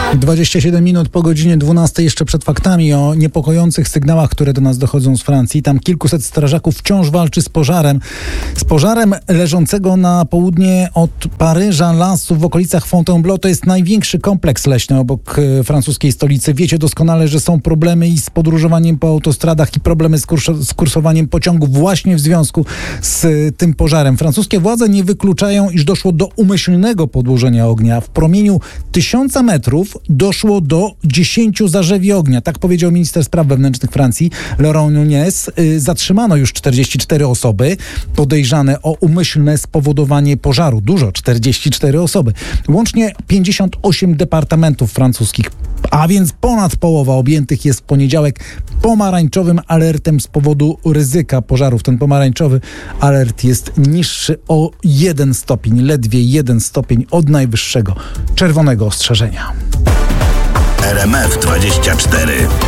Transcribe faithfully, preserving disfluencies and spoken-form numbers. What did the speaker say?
dwadzieścia siedem minut po godzinie dwunastej, jeszcze przed faktami o niepokojących sygnałach, które do nas dochodzą z Francji. Tam kilkuset strażaków wciąż walczy z pożarem. Z pożarem leżącego na południe od Paryża lasu w okolicach Fontainebleau. To jest największy kompleks leśny obok e, francuskiej stolicy. Wiecie doskonale, że są problemy i z podróżowaniem po autostradach i problemy z, kurso- z kursowaniem pociągów właśnie w związku z e, tym pożarem. Francuskie władze nie wykluczają, iż doszło do umyślnego podłożenia ognia. W promieniu tysiąca metrów doszło do dziesięciu zarzewi ognia. Tak powiedział minister spraw wewnętrznych Francji, Laurent Nunez. Zatrzymano już czterdzieści cztery osoby podejrzane o umyślne spowodowanie pożaru. Dużo, czterdzieści cztery osoby. Łącznie pięćdziesiąt osiem departamentów francuskich, a więc ponad połowa objętych jest w poniedziałek pomarańczowym alertem z powodu ryzyka pożarów. Ten pomarańczowy alert jest niższy o jeden stopień, ledwie jeden stopień od najwyższego czerwonego ostrzeżenia. R M F dwadzieścia cztery.